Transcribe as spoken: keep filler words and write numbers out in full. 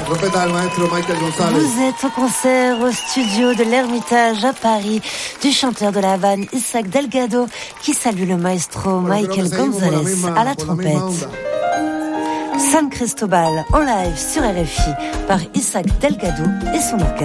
Vous êtes au concert au studio de l'Ermitage à Paris du chanteur de La Havane Isaac Delgado qui salue le maestro Michael Gonzalez à la trompette. San Cristobal en live sur R F I par Isaac Delgado et son orchestre.